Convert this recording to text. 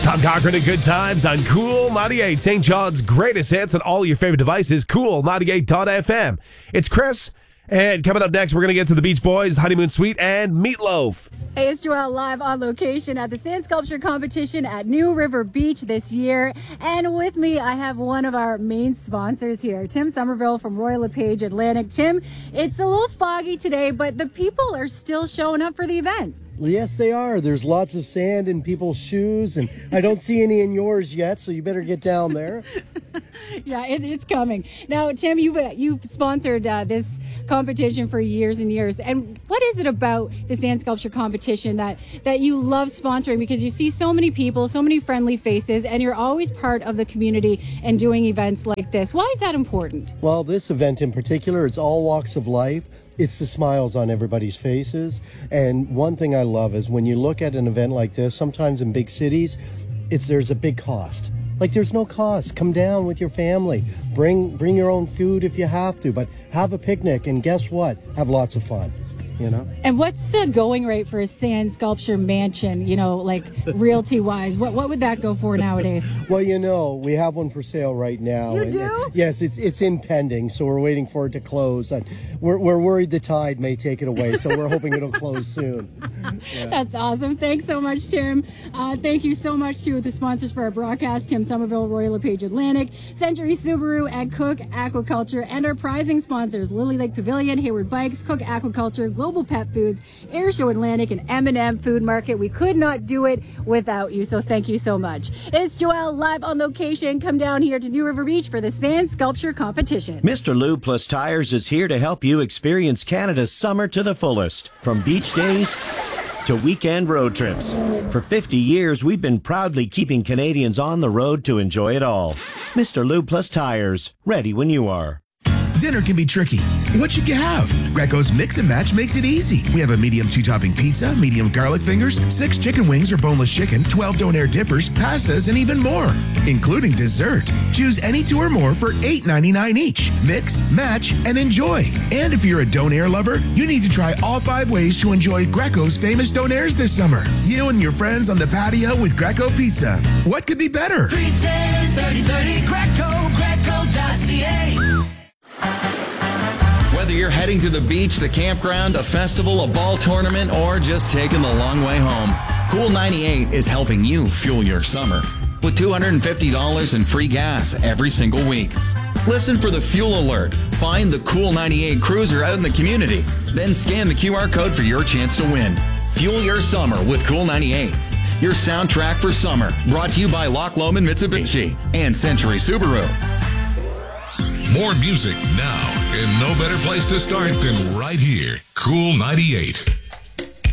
Tom Cochran and Good Times on Cool 98. St. John's greatest hits on all your favorite devices. Cool 98.fm. It's Chris, and coming up next, we're going to get to the Beach Boys, Honeymoon Suite, and Meatloaf. Hey, it's Joelle live on location at the Sand Sculpture Competition at New River Beach this year. And with me, I have one of our main sponsors here, Tim Somerville from Royal LePage Atlantic. Tim, it's a little foggy today, but the people are still showing up for the event. Well, yes, they are. There's lots of sand in people's shoes, and I don't see any in yours yet, so you better get down there. Yeah, it's coming. Now, Tim, you've sponsored this competition for years and years. And what is it about the Sand Sculpture Competition that you love sponsoring? Because you see so many people, so many friendly faces, and you're always part of the community and doing events like this. Why is that important? Well, this event in particular, it's all walks of life. It's the smiles on everybody's faces. And one thing I love is when you look at an event like this, sometimes in big cities, there's a big cost. Like, there's no cost. Come down with your family. Bring your own food if you have to, but have a picnic, and guess what? Have lots of fun, you know? And what's the going rate for a sand sculpture mansion, like realty-wise? What would that go for nowadays? Well, we have one for sale right now. You do? Yes, it's in pending, so we're waiting for it to close. We're worried the tide may take it away, so we're hoping it'll close soon. Yeah. That's awesome. Thanks so much, Tim. Thank you so much to the sponsors for our broadcast, Tim Somerville, Royal LePage Atlantic, Century Subaru, and Cook Aquaculture, and our prizing sponsors, Lily Lake Pavilion, Hayward Bikes, Cook Aquaculture, Global Pet Foods, Air Show Atlantic, and M&M Food Market. We could not do it without you, so thank you so much. It's Joelle live on location. Come down here to New River Beach for the Sand Sculpture Competition. Mr. Lube Plus Tires is here to help you experience Canada's summer to the fullest. From beach days to weekend road trips. For 50 years, we've been proudly keeping Canadians on the road to enjoy it all. Mr. Lube Plus Tires, ready when you are. Dinner can be tricky. What should you have? Greco's Mix and Match makes it easy. We have a medium 2-topping pizza, medium garlic fingers, 6 chicken wings or boneless chicken, 12 donair dippers, pastas, and even more, including dessert. Choose any 2 or more for $8.99 each. Mix, match, and enjoy. And if you're a donair lover, you need to try all 5 ways to enjoy Greco's famous donairs this summer. You and your friends on the patio with Greco Pizza. What could be better? 310-3030 Greco.ca. Whether you're heading to the beach, the campground, a festival, a ball tournament, or just taking the long way home, Cool 98 is helping you fuel your summer with $250 in free gas every single week. Listen for the fuel alert. Find the Cool 98 cruiser out in the community. Then scan the QR code for your chance to win. Fuel your summer with Cool 98. Your soundtrack for summer. Brought to you by Loch Lomond Mitsubishi and Century Subaru. More music now, and no better place to start than right here. Cool 98.